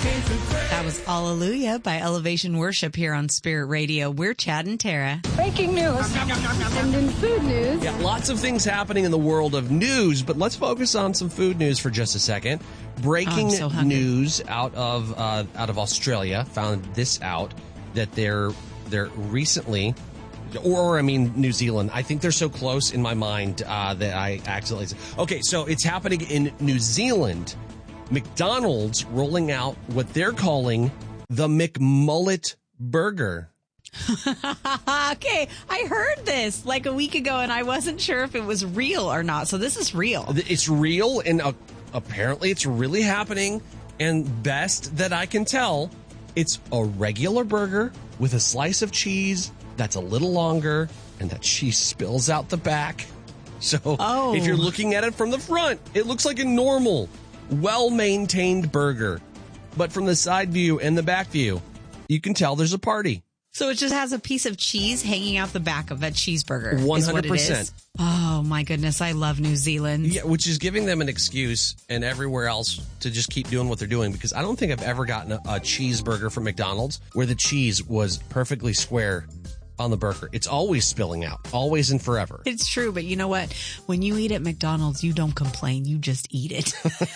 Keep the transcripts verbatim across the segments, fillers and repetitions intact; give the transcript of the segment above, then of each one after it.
That was Hallelujah by Elevation Worship here on Spirit Radio. We're Chad and Tara. Breaking news. And in food news. Yeah, lots of things happening in the world of news, but let's focus on some food news for just a second. Breaking oh, so news out of uh, out of Australia. Found this out that they're they're recently, or I mean New Zealand. I think they're so close in my mind uh, that I accidentally said. Okay, so it's happening in New Zealand. McDonald's rolling out what they're calling the McMullet Burger. Okay, I heard this like a week ago, and I wasn't sure if it was real or not. So this is real. It's real, and uh, apparently it's really happening. And best that I can tell, it's a regular burger with a slice of cheese that's a little longer, and that cheese spills out the back. So oh. if you're looking at it from the front, it looks like a normal, well-maintained burger. But from the side view and the back view, you can tell there's a party. So it just has a piece of cheese hanging out the back of that cheeseburger. one hundred percent. Oh, my goodness. I love New Zealand. Yeah, which is giving them an excuse and everywhere else to just keep doing what they're doing, because I don't think I've ever gotten a, a cheeseburger from McDonald's where the cheese was perfectly square on the burger. It's always spilling out, always and forever. It's true, but you know what? When you eat at McDonald's, you don't complain. You just eat it.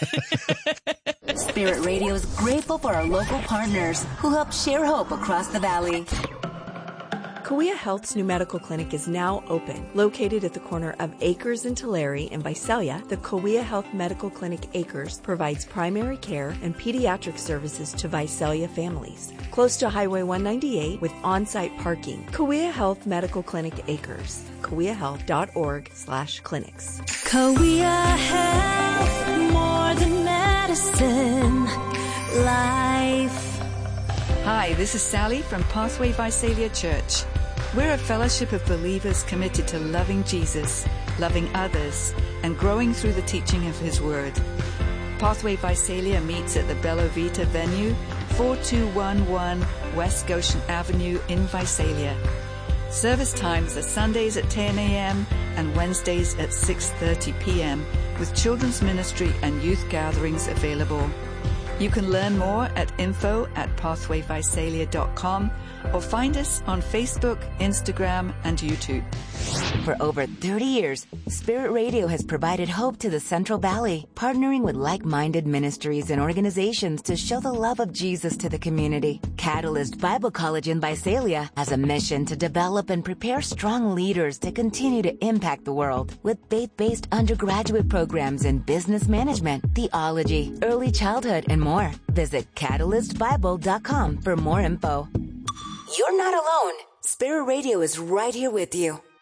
Spirit Radio is grateful for our local partners who help share hope across the valley. Kauai Health's new medical clinic is now open. Located at the corner of Acres and Tulare in Visalia, the Kauai Health Medical Clinic Acres provides primary care and pediatric services to Visalia families. Close to Highway one ninety-eight with on-site parking. Kauai Health Medical Clinic Acres. kauai health dot org slash clinics. Kauai Health, more than medicine, life. Hi, this is Sally from Pathway Visalia Church. We're a fellowship of believers committed to loving Jesus, loving others, and growing through the teaching of His Word. Pathway Visalia meets at the Bella Vita venue, four two one one West Goshen Avenue in Visalia. Service times are Sundays at ten a.m. and Wednesdays at six thirty p.m. with children's ministry and youth gatherings available. You can learn more at info at pathway visalia dot com or find us on Facebook, Instagram, and YouTube. For over thirty years, Spirit Radio has provided hope to the Central Valley, partnering with like-minded ministries and organizations to show the love of Jesus to the community. Catalyst Bible College in Visalia has a mission to develop and prepare strong leaders to continue to impact the world with faith-based undergraduate programs in business management, theology, early childhood, and more. Visit catalyst bible dot com for more info. You're not alone. Spirit Radio is right here with you.